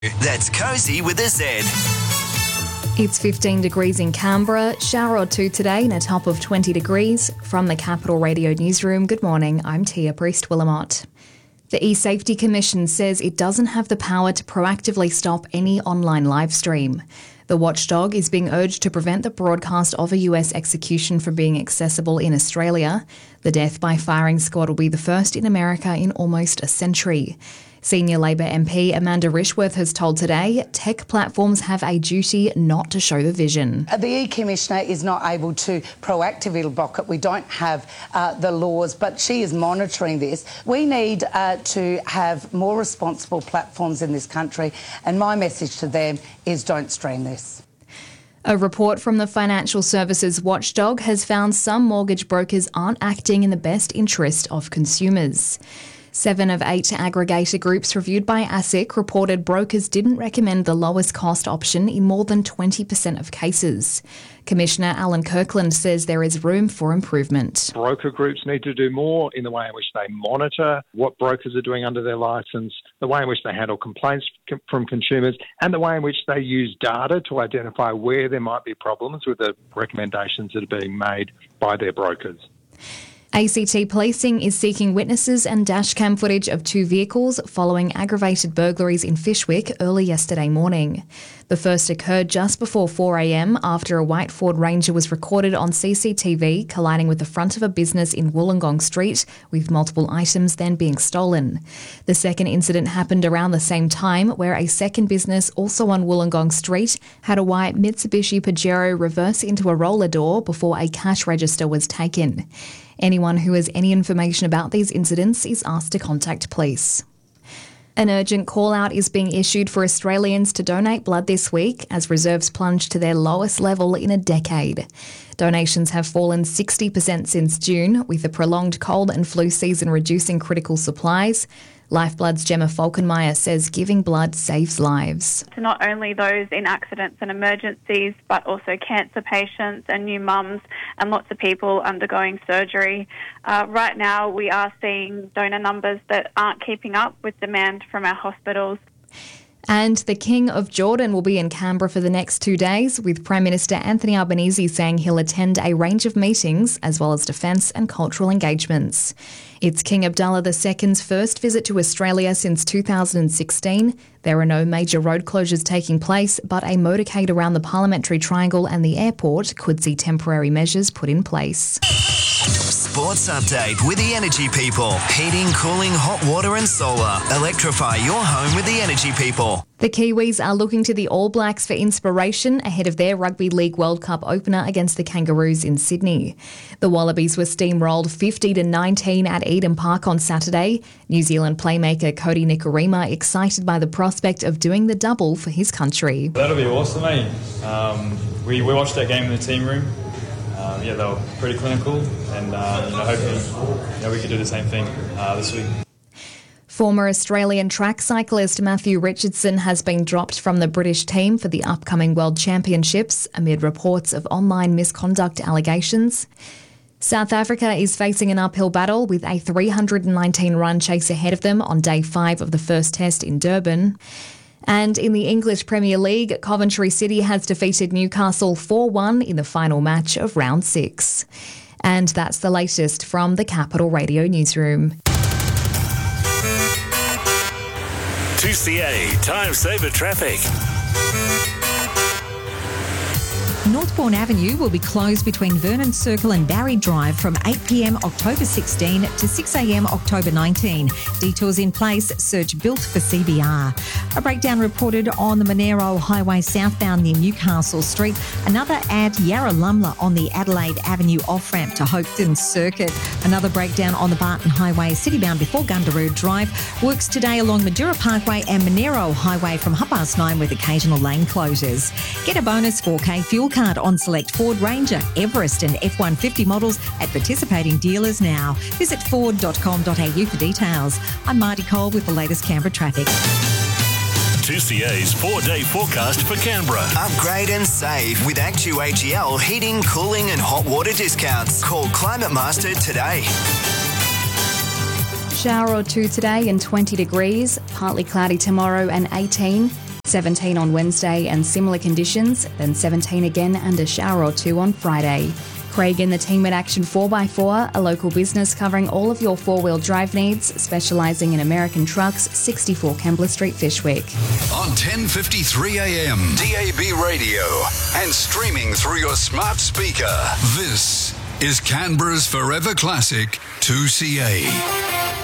That's Cozy with a Z. It's 15 degrees in Canberra, shower or two today and a top of 20 degrees. From the Capital Radio Newsroom, good morning, I'm Tia Priest-Willamott. The eSafety Commission says it doesn't have the power to proactively stop any online live stream. The watchdog is being urged to prevent the broadcast of a US execution from being accessible in Australia. The death by firing squad will be the first in America in almost a century. Senior Labor MP Amanda Rishworth has told Today tech platforms have a duty not to show the vision. The E-Commissioner is not able to proactively block it. We don't have the laws, but she is monitoring this. We need to have more responsible platforms in this country, and my message to them is don't stream this. A report from the Financial Services Watchdog has found some mortgage brokers aren't acting in the best interest of consumers. 7 of 8 aggregator groups reviewed by ASIC reported brokers didn't recommend the lowest cost option in more than 20% of cases. Commissioner Alan Kirkland says there is room for improvement. Broker groups need to do more in the way in which they monitor what brokers are doing under their licence, the way in which they handle complaints from consumers, and the way in which they use data to identify where there might be problems with the recommendations that are being made by their brokers. ACT Policing is seeking witnesses and dashcam footage of 2 vehicles following aggravated burglaries in Fyshwick early yesterday morning. The first occurred just before 4 a.m. after a white Ford Ranger was recorded on CCTV colliding with the front of a business in Wollongong Street, with multiple items then being stolen. The second incident happened around the same time, where a second business also on Wollongong Street had a white Mitsubishi Pajero reverse into a roller door before a cash register was taken. Anyone who has any information about these incidents is asked to contact police. An urgent call-out is being issued for Australians to donate blood this week as reserves plunge to their lowest level in a decade. Donations have fallen 60% since June, with the prolonged cold and flu season reducing critical supplies. Lifeblood's Gemma Falkenmeyer says giving blood saves lives. To not only those in accidents and emergencies, but also cancer patients and new mums and lots of people undergoing surgery. Right now we are seeing donor numbers that aren't keeping up with demand from our hospitals. And the King of Jordan will be in Canberra for the next 2 days, with Prime Minister Anthony Albanese saying he'll attend a range of meetings as well as defence and cultural engagements. It's King Abdullah II's first visit to Australia since 2016. There are no major road closures taking place, but a motorcade around the Parliamentary Triangle and the airport could see temporary measures put in place. Sports update with the Energy People. Heating, cooling, hot water and solar. Electrify your home with the Energy People. The Kiwis are looking to the All Blacks for inspiration ahead of their Rugby League World Cup opener against the Kangaroos in Sydney. The Wallabies were steamrolled 50-19 at Eden Park on Saturday. New Zealand playmaker Cody Nikorima excited by the prospect of doing the double for his country. That'll be awesome, eh? We watched that game in the team room. They were pretty clinical, and hopefully we could do the same thing this week. Former Australian track cyclist Matthew Richardson has been dropped from the British team for the upcoming World Championships amid reports of online misconduct allegations. South Africa is facing an uphill battle with a 319-run chase ahead of them on day 5 of the first test in Durban. And in the English Premier League, Coventry City has defeated Newcastle 4-1 in the final match of round 6. And that's the latest from the Capital Radio Newsroom. 2CA Time Saver Traffic. Northbourne Avenue will be closed between Vernon Circle and Barry Drive from 8 p.m. October 16 to 6 a.m. October 19. Detours in place, search built for CBR. A breakdown reported on the Monero Highway southbound near Newcastle Street. Another at Yarralumla on the Adelaide Avenue off-ramp to Hopeton Circuit. Another breakdown on the Barton Highway citybound before Gundaroo Drive. Works today along Madura Parkway and Monero Highway from 9:30 with occasional lane closures. Get a bonus 4K fuel card on select Ford Ranger, Everest and F-150 models at participating dealers now. Visit ford.com.au for details. I'm Marty Cole with the latest Canberra traffic. 2CA's 4-day forecast for Canberra. Upgrade and save with ActuAGL heating, cooling and hot water discounts. Call Climate Master today. Shower or two today and 20 degrees. Partly cloudy tomorrow and 18. 17 on Wednesday and similar conditions, then 17 again and a shower or two on Friday. Craig and the team at Action 4x4, a local business covering all of your four-wheel drive needs, specialising in American trucks, 64 Kembla Street, Fyshwick. On 10:53 a.m, DAB radio and streaming through your smart speaker. This is Canberra's Forever Classic 2CA.